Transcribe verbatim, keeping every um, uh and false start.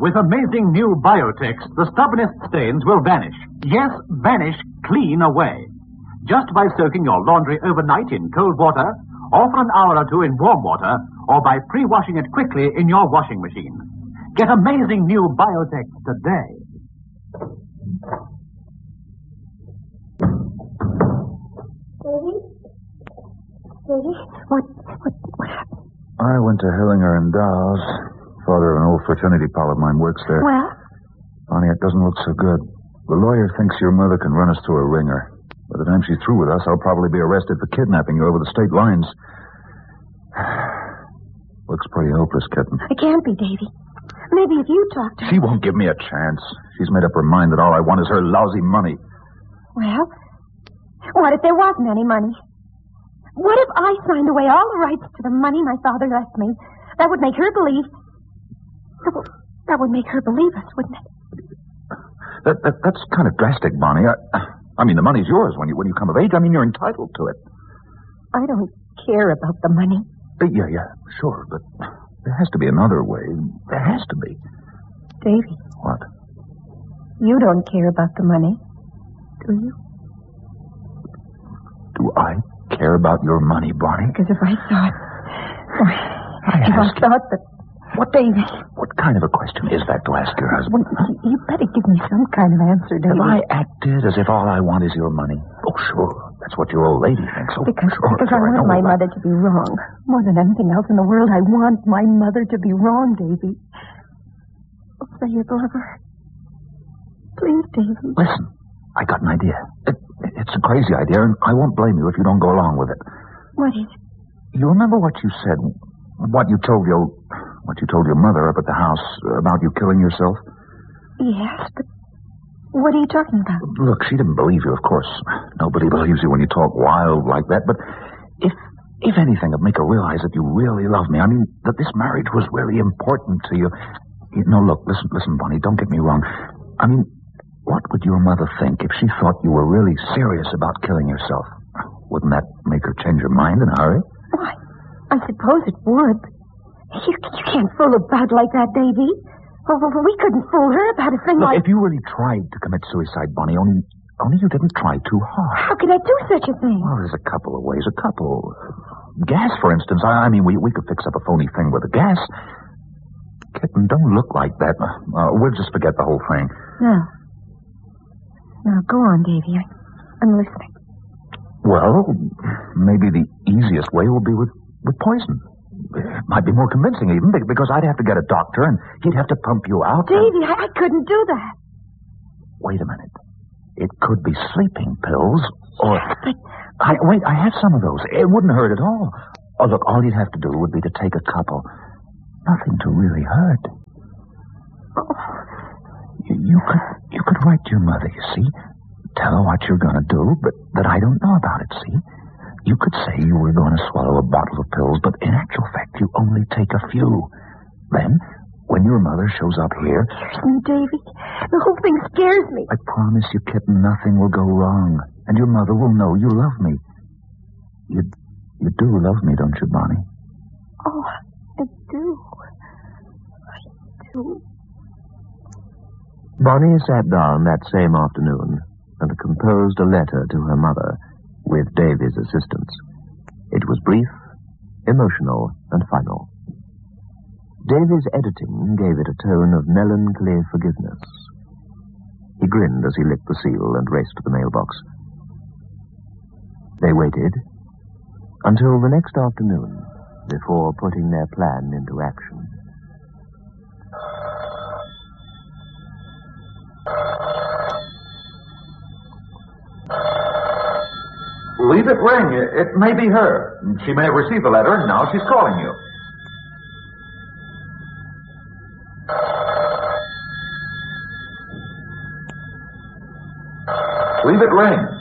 With amazing new Biotex, the stubbornest stains will vanish. Yes, vanish clean away. Just by soaking your laundry overnight in cold water, or for an hour or two in warm water, or by pre-washing it quickly in your washing machine. Get amazing new Biotex today. Davy? Davy? What, what, what happened? I went to Hillinger and Dow's. Father of an old fraternity pal of mine works there. Well? Bonnie, it doesn't look so good. The lawyer thinks your mother can run us through a ringer. By the time she's through with us, I'll probably be arrested for kidnapping you over the state lines. Looks pretty hopeless, kitten. It can't be, Davy. Maybe if you talk to her... She won't give me a chance. She's made up her mind that all I want is her lousy money. Well, what if there wasn't any money? What if I signed away all the rights to the money my father left me? That would make her believe... That would, that would make her believe us, wouldn't it? That, that That's kind of drastic, Bonnie. I, I mean, the money's yours when you when you come of age. I mean, you're entitled to it. I don't care about the money. Uh, yeah, yeah, sure, but there has to be another way. There has to be. Davy. What? You don't care about the money, do you? Do I care about your money, Bonnie? Because if I thought... Why, I if I ask you. thought that... What, Davy? What kind of a question is that to ask your husband? Well, you better give me some kind of answer, Davy. Have I acted as if all I want is your money? Oh, sure. That's what your old lady thinks. Oh, Because, sure, because sure, I want know my that. mother to be wrong. More than anything else in the world, I want my mother to be wrong, Davy. Oh, say it, lover. Please, Davy. Listen, I got an idea. It, it's a crazy idea, and I won't blame you if you don't go along with it. What is it? You remember what you said, what you told your, what you told your mother up at the house about you killing yourself? Yes, but what are you talking about? Look, she didn't believe you, of course. Nobody believes you when you talk wild like that, but if, if anything, it'd make her realize that you really love me. I mean, that this marriage was really important to you. You know, look, listen, listen, Bonnie, don't get me wrong. I mean, what would your mother think if she thought you were really serious about killing yourself? Wouldn't that make her change her mind in a hurry? Why, I suppose it would. You, you can't fool about like that, Davy. Well, well, we couldn't fool her about a thing Look, like... if you really tried to commit suicide, Bonnie, only only you didn't try too hard. How could I do such a thing? Well, there's a couple of ways. A couple. Gas, for instance. I, I mean, we, we could fix up a phony thing with the gas. Kitten, don't look like that. Uh, we'll just forget the whole thing. No. Now, go on, Davy. I, I'm listening. Well, maybe the easiest way will be with, with poison. It might be more convincing, even, because I'd have to get a doctor, and he'd have to pump you out. Davy, and... I, I couldn't do that. Wait a minute. It could be sleeping pills, or... Yes, but... I, wait, I have some of those. It wouldn't hurt at all. Oh, look, all you'd have to do would be to take a couple. Nothing to really hurt. Oh. You, you could you could write to your mother, you see. Tell her what you're going to do, but that I don't know about it, see? You could say you were going to swallow a bottle of pills, but in actual fact, you only take a few. Then, when your mother shows up here... Scares me, Davy. The whole thing scares me. I promise you, kitten, nothing will go wrong. And your mother will know you love me. You, you do love me, don't you, Bonnie? Oh, I do. I do. Bonnie sat down that same afternoon and composed a letter to her mother with Davy's assistance. It was brief, emotional, and final. Davy's editing gave it a tone of melancholy forgiveness. He grinned as he licked the seal and raced to the mailbox. They waited until the next afternoon before putting their plan into action. Leave it ring. It, it may be her. She may have received the letter, and now she's calling you. Leave it ring.